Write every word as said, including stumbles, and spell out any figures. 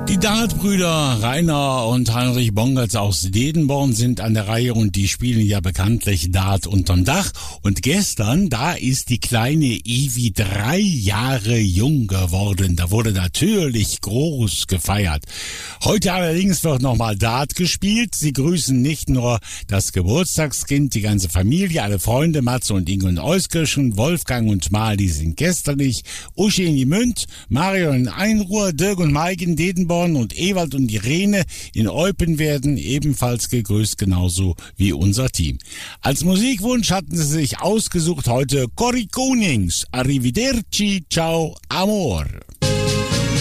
Die Dart-Brüder Rainer und Heinrich Bongertz aus Dedenborn sind an der Reihe und die spielen ja bekanntlich Dart unterm Dach. Und gestern, da ist die kleine Evi drei Jahre jung geworden. Da wurde natürlich groß gefeiert. Heute allerdings wird nochmal Dart gespielt. Sie grüßen nicht nur das Geburtstagskind, die ganze Familie, alle Freunde, Matze und Inge und Euskirchen, Wolfgang und Mali sind gesterlich, Uschi in die Münd, Mario in Einruhr, Dirk und Mike in Dedenborn und Ewald und Irene in Eupen werden ebenfalls gegrüßt, genauso wie unser Team. Als Musikwunsch hatten sie sich ausgesucht heute Corrie Konings. Arrivederci, ciao, amor.